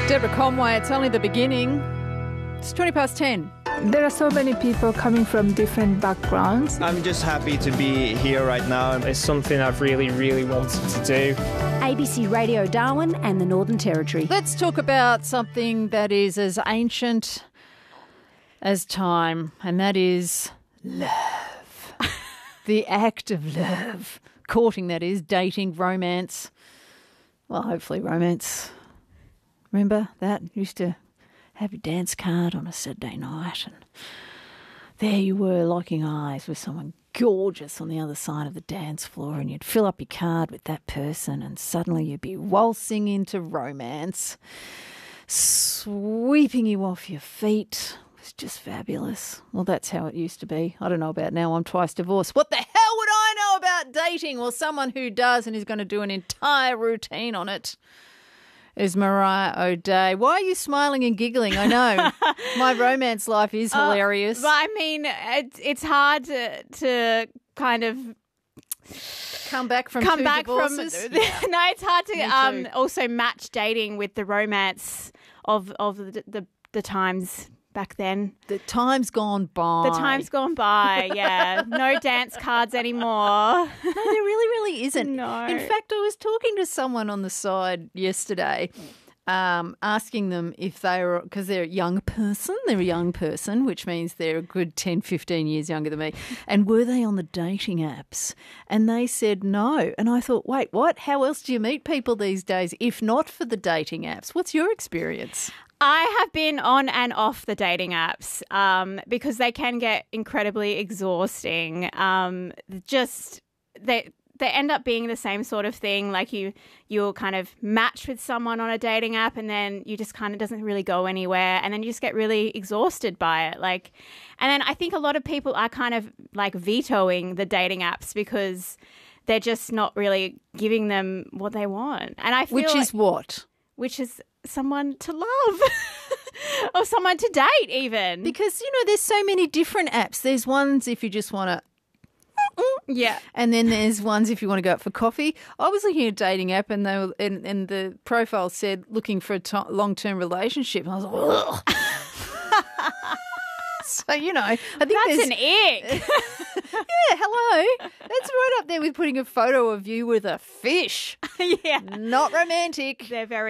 Deborah Conway, it's only the beginning. It's 10:20. There are so many people coming from different backgrounds. I'm just happy to be here right now. It's something I've really, really wanted to do. ABC Radio Darwin and the Northern Territory. Let's talk about something that is as ancient as time, and that is love. The act of love. Courting, that is, dating, romance. Well, hopefully romance. Remember that? Used to have your dance card on a Saturday night and there you were locking eyes with someone gorgeous on the other side of the dance floor, and you'd fill up your card with that person and suddenly you'd be waltzing into romance, sweeping you off your feet. It was just fabulous. Well, that's how it used to be. I don't know about now. I'm twice divorced. What the hell would I know about dating? Well, someone who does and is going to do an entire routine on it is Mariah O'Dea. Why are you smiling and giggling? I know. My romance life is hilarious. But I mean, it's hard to kind of come back from divorces. No, it's hard to too. also match dating with the romance of the times back then. The time's gone by. The time's gone by, yeah. No dance cards anymore. No, there really isn't. No. In fact, I was talking to someone on the side yesterday, asking them if they were, because they're a young person, which means they're a good 10, 15 years younger than me, and were they on the dating apps? And they said no. And I thought, wait, what? How else do you meet people these days if not for the dating apps? What's your experience? I have been on and off the dating apps because they can get incredibly exhausting. They end up being the same sort of thing. Like you'll kind of match with someone on a dating app and then you just kind of doesn't really go anywhere, and then you just get really exhausted by it. And then I think a lot of people are kind of like vetoing the dating apps because they're just not really giving them what they want. And I feel which is someone to love or someone to date even. Because, there's so many different apps. There's ones if you just want to yeah. And then there's ones if you want to go out for coffee. I was looking at a dating app and they were, and the profile said looking for a long-term relationship. And I was like, ugh. So, I think that's an ick. Yeah, hello. That's right up there with putting a photo of you with a fish. Yeah. Not romantic. They're very